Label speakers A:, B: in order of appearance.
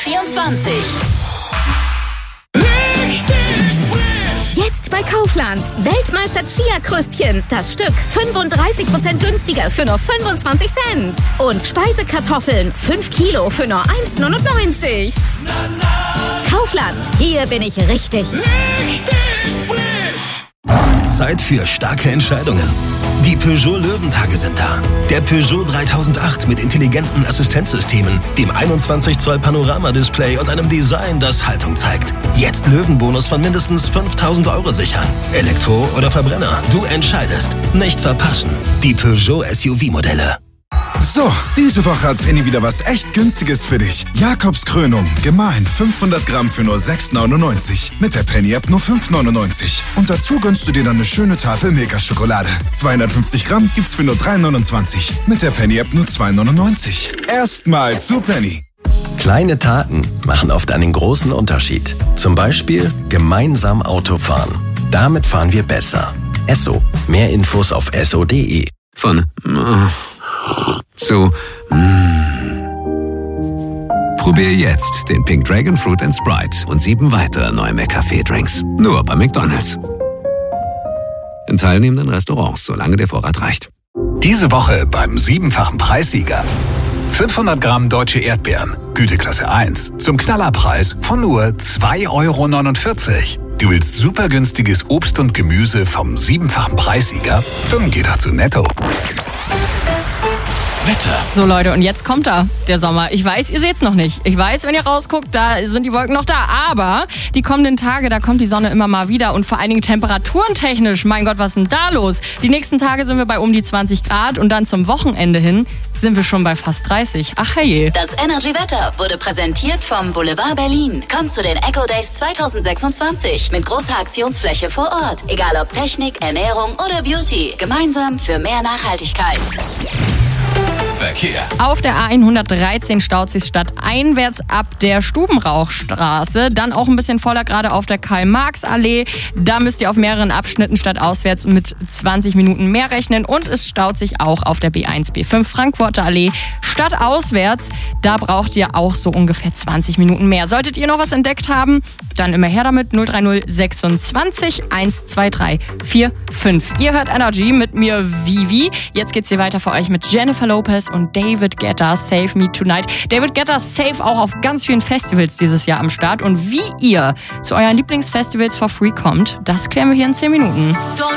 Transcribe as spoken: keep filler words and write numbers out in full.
A: vierundzwanzig.
B: Jetzt bei Kaufland. Weltmeister Chia-Krüstchen. Das Stück fünfunddreißig Prozent günstiger für nur fünfundzwanzig Cent. Und Speisekartoffeln fünf Kilo für nur eins neunundneunzig. Kaufland. Hier bin ich richtig.
C: Richtig frisch.
D: Zeit für starke Entscheidungen. Die Peugeot Löwentage sind da. Der Peugeot dreitausendacht mit intelligenten Assistenzsystemen, dem einundzwanzig Zoll Panoramadisplay und einem Design, das Haltung zeigt. Jetzt Löwenbonus von mindestens fünftausend Euro sichern. Elektro oder Verbrenner, du entscheidest. Nicht verpassen. Die Peugeot S U V-Modelle.
E: So, diese Woche hat Penny wieder was echt Günstiges für dich. Jakobs Krönung, gemahlen fünfhundert Gramm für nur sechs neunundneunzig. Mit der Penny-App nur fünf neunundneunzig. Und dazu gönnst du dir dann eine schöne Tafel Milka-Schokolade. zweihundertfünfzig Gramm gibt's für nur drei neunundzwanzig. Mit der Penny-App nur zwei neunundneunzig. Erstmal zu Penny.
D: Kleine Taten machen oft einen großen Unterschied. Zum Beispiel gemeinsam Auto fahren. Damit fahren wir besser. Esso. Mehr Infos auf esso punkt de.
F: Von zu Probier jetzt den Pink Dragon Fruit and Sprite und sieben weitere neue McCafé-Drinks. Nur bei McDonald's. In teilnehmenden Restaurants, solange der Vorrat reicht.
G: Diese Woche beim siebenfachen Preissieger. fünfhundert Gramm deutsche Erdbeeren, Güteklasse eins, zum Knallerpreis von nur zwei Euro neunundvierzig. Du willst super günstiges Obst und Gemüse vom siebenfachen Preissieger? Dann geh doch zu Netto. Wetter.
H: So Leute, und jetzt kommt er, der Sommer. Ich weiß, ihr seht's noch nicht. Ich weiß, wenn ihr rausguckt, da sind die Wolken noch da. Aber die kommenden Tage, da kommt die Sonne immer mal wieder. Und vor allen Dingen temperaturentechnisch, mein Gott, was ist denn da los? Die nächsten Tage sind wir bei um die zwanzig Grad und dann zum Wochenende hin sind wir schon bei fast dreißig. Ach herrje.
A: Das Energy Wetter wurde präsentiert vom Boulevard Berlin. Kommt zu den Eco Days zwanzig sechsundzwanzig mit großer Aktionsfläche vor Ort. Egal ob Technik, Ernährung oder Beauty. Gemeinsam für mehr Nachhaltigkeit.
G: Verkehr.
H: Auf der A hundertdreizehn staut sich stadteinwärts ab der Stubenrauchstraße. Dann auch ein bisschen voller, gerade auf der Karl-Marx-Allee. Da müsst ihr auf mehreren Abschnitten stadtauswärts mit zwanzig Minuten mehr rechnen. Und es staut sich auch auf der B eins B fünf Frankfurter Allee stadtauswärts. Da braucht ihr auch so ungefähr zwanzig Minuten mehr. Solltet ihr noch was entdeckt haben, dann immer her damit. null drei null sechsundzwanzig hundertzweiunddreißig fünfundvierzig. Ihr hört Energy mit mir, Vivi. Jetzt geht's hier weiter für euch mit Jennifer Lopez und David Guetta, Save Me Tonight. David Guetta safe auch auf ganz vielen Festivals dieses Jahr am Start. Und wie ihr zu euren Lieblingsfestivals for free kommt, das klären wir hier in zehn Minuten.